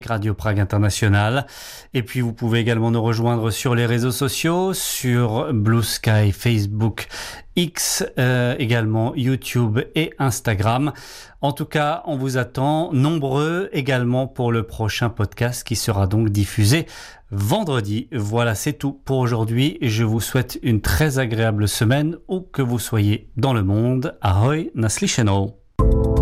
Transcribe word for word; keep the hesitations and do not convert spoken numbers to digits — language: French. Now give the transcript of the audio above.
Radio Prague International. Et puis vous pouvez également nous rejoindre sur les réseaux sociaux, sur Blue Sky, Facebook, X, euh, également YouTube et Instagram. En tout cas, on vous attend nombreux également pour le prochain podcast qui sera donc diffusé vendredi. Voilà, c'est tout pour aujourd'hui. Je vous souhaite une très agréable semaine où que vous soyez dans le monde. Ahoj, naslyšenou.